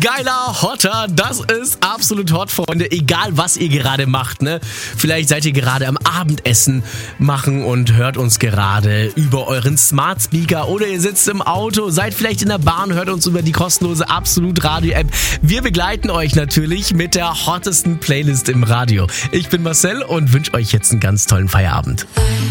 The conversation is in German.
Geiler, hotter, das ist absolut hot, Freunde. Egal, was ihr gerade macht, ne? Vielleicht seid ihr gerade am Abendessen machen und hört uns gerade über euren Smart Speaker oder ihr sitzt im Auto, seid vielleicht in der Bahn, hört uns über die kostenlose Absolut Radio App. Wir begleiten euch natürlich mit der hottesten Playlist im Radio. Ich bin Marcel und wünsche euch jetzt einen ganz tollen Feierabend.